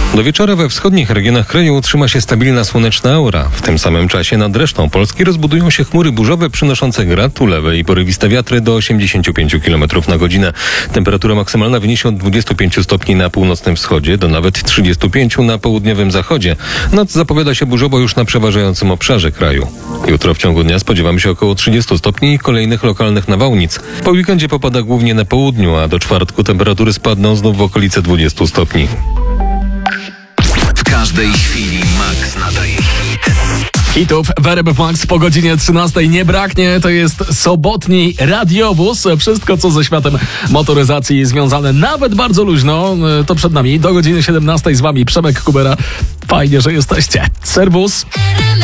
Do wieczora we wschodnich regionach kraju utrzyma się stabilna słoneczna aura. W tym samym czasie nad resztą Polski rozbudują się chmury burzowe przynoszące grad, ulewy i porywiste wiatry do 85 km na godzinę. Temperatura maksymalna wyniesie od 25 stopni na północnym wschodzie do nawet 35 na południowym zachodzie. Noc zapowiada się burzowo już na przeważającym obszarze kraju. Jutro w ciągu dnia spodziewamy się około 30 stopni i kolejnych lokalnych nawałnic. Po weekendzie popada głównie na południu, a do czwartku temperatury spadną znów w okolice 20 stopni. W każdej chwili Max nadaje hit. Hitów w RMF Max po godzinie 13 nie braknie. To jest sobotni radiowóz. Wszystko, co ze światem motoryzacji związane, nawet bardzo luźno, to przed nami. Do godziny 17 z wami Przemek Kubera. Fajnie, że jesteście. Serwus.